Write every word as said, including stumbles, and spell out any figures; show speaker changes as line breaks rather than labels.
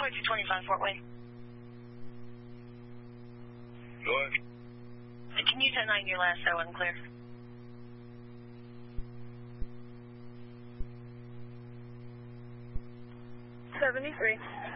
runway two twenty-five, Fort Wayne.
Go ahead.
Can you ten nine your last, so unclear?
seventy-three.